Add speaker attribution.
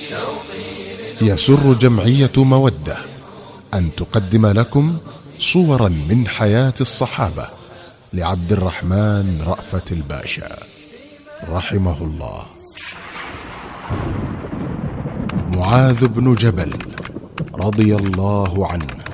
Speaker 1: يسر جمعية مودة أن تقدم لكم صورا من حياة الصحابة لعبد الرحمن رأفت الباشا رحمه الله. معاذ بن جبل رضي الله عنه.